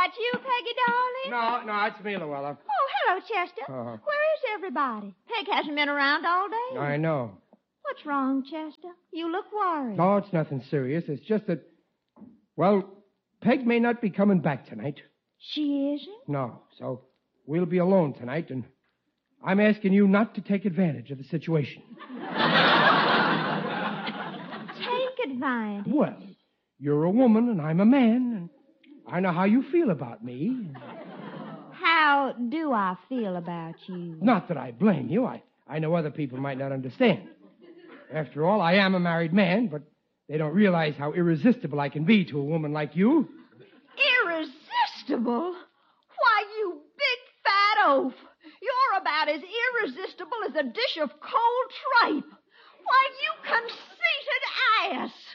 that you, Peggy, darling? No, it's me, Luella. Oh, hello, Chester. Uh-huh. Where is everybody? Peg hasn't been around all day. I know. What's wrong, Chester? You look worried. No, it's nothing serious. It's just that, well, Peg may not be coming back tonight. She isn't? No, so we'll be alone tonight, and I'm asking you not to take advantage of the situation. Take advantage? Well, you're a woman and I'm a man, and I know how you feel about me. How do I feel about you? Not that I blame you. I know other people might not understand. After all, I am a married man, but they don't realize how irresistible I can be to a woman like you. Irresistible? Why, you big fat oaf. You're about as irresistible as a dish of cold tripe. Why, you conceited ass.